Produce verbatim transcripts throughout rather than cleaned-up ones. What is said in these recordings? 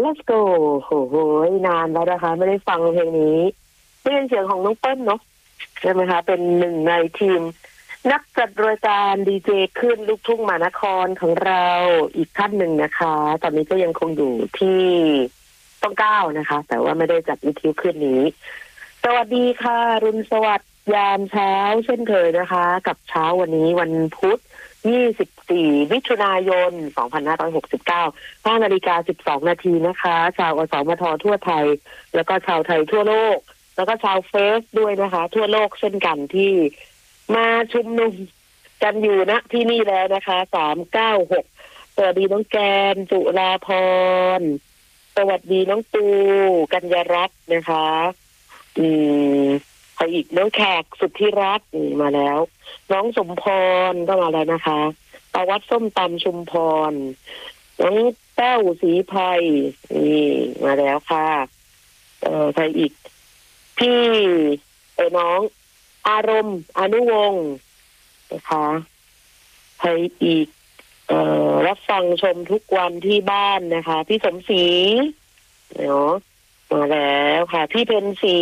let's go โอ้โหนานแล้วนะคะไม่ได้ฟังเพลงนี้นี่เป็นเสียงของน้องเปิ้ลเนาะใช่ไหมคะเป็นหนึ่งในทีมนักจัดรายการดีเจขึ้นลูกทุ่งมหานครของเราอีกท่านหนึ่งนะคะตอนนี้ก็ยังคงอยู่ที่ต้องเก้านะคะแต่ว่าไม่ได้จัดวิทยุขึ้นนี้สวัสดีค่ะรุนสวัสดิ์ยามเช้าเช่นเคยนะคะกับเช้าวันนี้วันพุธยี่สิบสี่มิถุนายนสองพันห้าร้อยหกสิบเก้า ห้านาฬิกาสิบสองนาทีนะคะชาวอสมททั่วไทยแล้วก็ชาวไทยทั่วโลกแล้วก็ชาวเฟซด้วยนะคะทั่วโลกเช่นกันที่มาชุมนุมกันอยู่ณที่นี่แล้วนะคะสามเก้าหกสวัสดีน้องแกนจุฬาภรณ์สวัสดีน้องปูกัญญารัตน์นะคะอืมใครอีกน้องแขกสุดที่รักมาแล้วน้องสมพรก็มาแล้วนะคะประวัติส้มตำชุมพรน้องแต้วศรีไพรนี่มาแล้วค่ะเอ่อใครอีกพี่เอ๋น้องอารมณ์อนุวงศ์นะคะใครอีกเอ่อรับฟังชมทุกวันที่บ้านนะคะพี่สมศรีเนาะมาแล้วค่ะพี่เพ็ญศรี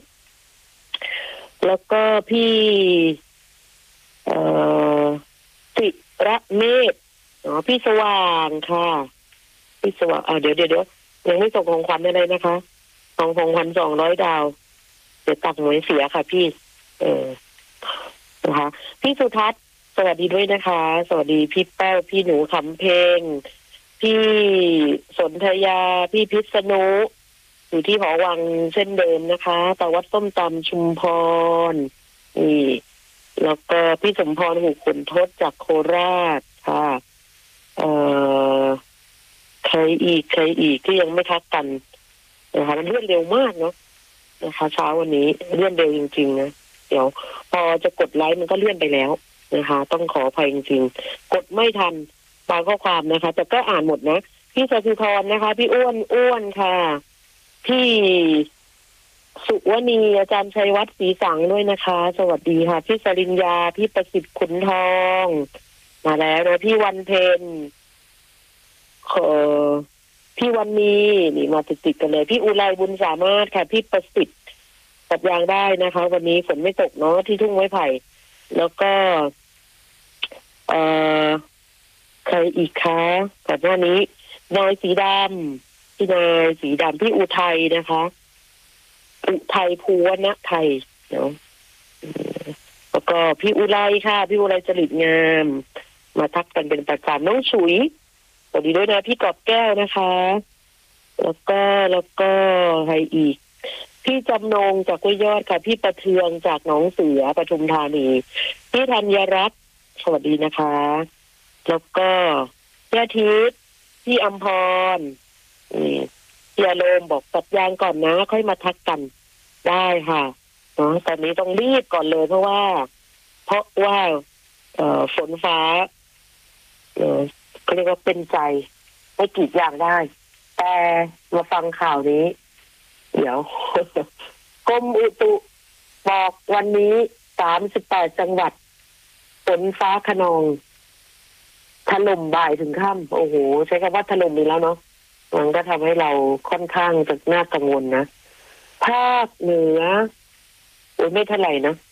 แล้วก็พี่เอ่อศิระเมธอ๋อพี่สว่างค่ะพี่สว่างอ่าเดี๋ยวเดี๋ยวเดี๋ยวยังไม่ส่งของขวัญอะไรนะคะของของขวัญสองร้อยดาวเดี๋ยวตัดหน่วยเสียค่ะพี่เออนะคะพี่สุทัศน์สวัสดีด้วยนะคะสวัสดีพี่แป้วพี่หนูคำเพลงพี่สนธยาพี่พิษณุอยู่ที่หอวังเช่นเดิมนะคะตะวัดส้มตำชุมพรนี่แล้วก็พี่สมพรหูขุนทศจากโคราชค่ะเอ่อใครอีกใครอีกที่ยังไม่ทักกันนะคะมันเลื่อนเร็วมากเนาะนะคะเช้าวันนี้เลื่อนเร็วจริงๆนะเดี๋ยวพอจะกดไลค์มันก็เลื่อนไปแล้วนะคะต้องขออภัยจริงๆกดไม่ทันบางข้อความนะคะแต่ก็อ่านหมดนะพี่สศิธรนะคะพี่อ้วนอ้วนค่ะพี่สุวณีอาจารย์ชัยวัฒน์ศรีสังด้วยนะคะสวัสดีค่ะพี่สริญญาพี่ประสิทธิ์ขุนทองมาแล้วนะพี่วันเพ็ญเอ่อพี่วันนี้นี่มาติดๆกันเลยพี่อุไรบุญสามารถค่ะพี่ประสิทธิ์ตัดยางได้นะคะวันนี้ฝนไม่ตกเนาะที่ทุ่งไม้ไผ่แล้วก็เอ่อใครอีกคะก่อนหน้านี้นายสีดำพี่นายสีดำพี่อุทัยนะคะอุทัยภูวณไทยเนาะแล้วก็พี่อุไรค่ะพี่อุไรจริตงามมาทักกันเป็นประจำน้องฉุยสวัสดีด้วยนะพี่กอบแก้วนะคะแล้วก็แล้วก็ใครอีกพี่จำนงจากกุ้ยยอดค่ะพี่ประเทืองจากหนองเสือปทุมธานีพี่ธัญรัตน์สวัสดีนะคะแล้วก็พี่อาทิตย์พี่อำพรนี่พี่อารมณ์บอกตัดยางก่อนนะค่อยมาทักกันได้ค่ะเนาะตอนนี้ต้องรีบก่อนเลยเพราะว่าเพราะว่าเอ่อฝนฟ้าเออก็เรียกว่าเป็นใจไม่กรีดยางได้แต่มาฟังข่าวนี้เดี๋ยว กรมอุตุบอกวันนี้สามสิบแปดจังหวัดฝนฟ้าคะนองถล่มบ่ายถึงค่ำโอ้โหใช้คำว่าถล่มอีกแล้วเนาะมันก็ทำให้เราค่อนข้างจะน่ากังวลนะภาคเหนือโอ้ยไม่เท่าไหร่นะ